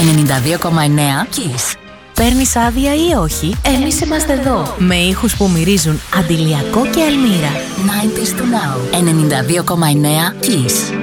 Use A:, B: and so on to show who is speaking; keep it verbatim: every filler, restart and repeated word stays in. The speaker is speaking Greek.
A: ενενήντα δύο κόμμα εννέα Kiss.
B: Παίρνεις άδεια ή όχι, εμείς είμαστε εδώ. Με ήχους που μυρίζουν αντιλιακό και Ελμύρα.
A: ενενήντα του Now. ενενήντα δύο κόμμα εννέα Kiss.